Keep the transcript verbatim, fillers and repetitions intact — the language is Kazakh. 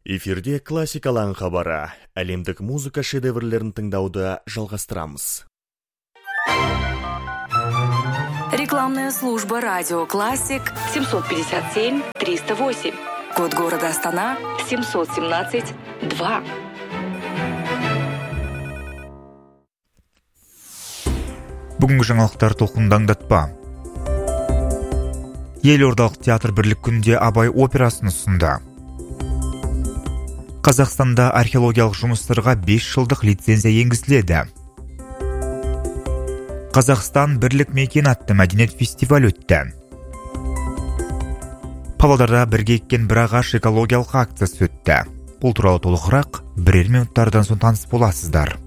Эфирде классикалан хабары, әлемдік музыка шедеврлерін тыңдауды жалғастырамыз. Рекламная служба «Радио Классик» семьсот пятьдесят семь триста восемь. Код города Астана семьсот семнадцать два. Бүгінгі жаңалықтар толқындаңдатпа. Елордалық театр бірлік күнде Абай операсын ұсынды. Қазақстанда археологиялық жұмыстарға бес жылдық лицензия енгізіледі. Қазақстан бірлік мекен атты мәдениет фестиваль өтті. Павлодарда бірге еккен бір ағаш экологиялық акциясы өтті. Бұл туралы толығырақ бірер минуттардан соң таныс боласыздар.